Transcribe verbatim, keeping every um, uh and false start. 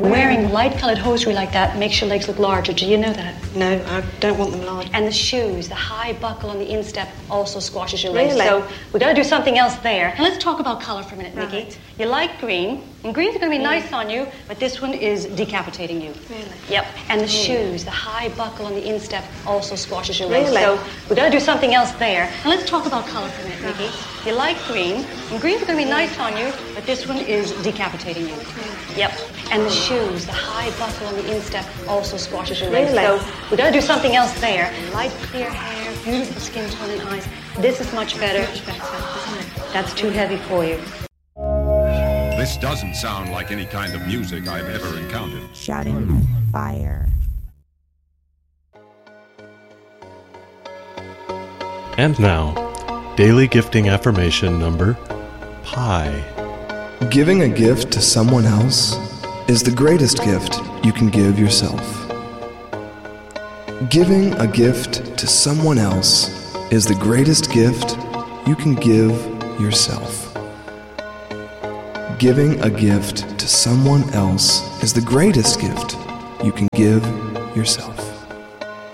Wearing light-colored hosiery like that makes your legs look larger. Do you know that? No, I don't want them large. And the shoes, the high buckle on the instep also squashes your legs. Really? So we've got to do something else there. And let's talk about color for a minute, Nikki. Right. You like green, and green's going to be nice on you, but this one is decapitating you. Really? Yep. And the shoes, the high buckle on the instep also squashes your legs. Really? So we've got to do something else there. And let's talk about color for a minute, Nikki. You like green, and green's going to be nice on you, but this one is decapitating you. Yep. And the shoes, the high buckle on the instep also squashes your legs. Really? So we've got to do something else there. Light, clear hair, beautiful skin tone and eyes. This is much better. Much better, isn't it? That's too heavy for you. This doesn't sound like any kind of music I've ever encountered. Shouting fire. And now, daily gifting affirmation number pi. Giving a gift to someone else is the greatest gift you can give yourself. Giving a gift to someone else is the greatest gift you can give yourself. Giving a gift to someone else is the greatest gift you can give yourself.